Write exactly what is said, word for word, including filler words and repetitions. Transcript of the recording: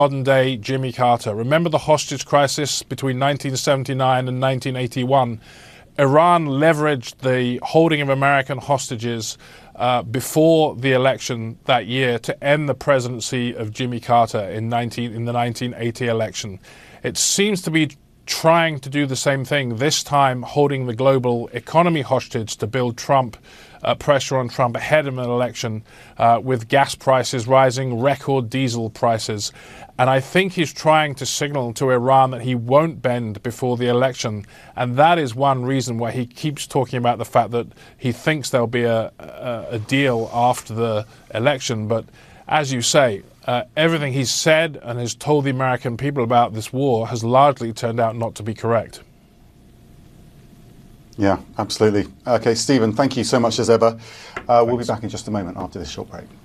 modern day Jimmy Carter. Remember the hostage crisis between nineteen seventy-nine and nineteen eighty-one? Iran leveraged the holding of American hostages uh, before the election that year to end the presidency of Jimmy Carter in, nineteen, in the nineteen eighty election. It seems to be trying to do the same thing, this time holding the global economy hostage to build Trump, uh, pressure on Trump ahead of an election, uh, with gas prices rising, record diesel prices. And I think he's trying to signal to Iran that he won't bend before the election. And that is one reason why he keeps talking about the fact that he thinks there'll be a, a, a deal after the election. But as you say, Uh, everything he's said and has told the American people about this war has largely turned out not to be correct. Yeah, absolutely. Okay, Stephen, thank you so much as ever. Uh, we'll be back in just a moment after this short break.